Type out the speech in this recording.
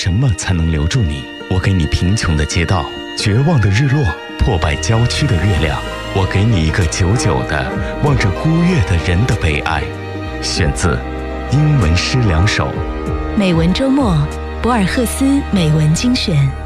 什么才能留住你？我给你贫穷的街道，绝望的日落，破败郊区的月亮。我给你一个久久的望着孤月的人的悲哀。选自英文诗两首。 美文周末，博尔赫斯美文精选。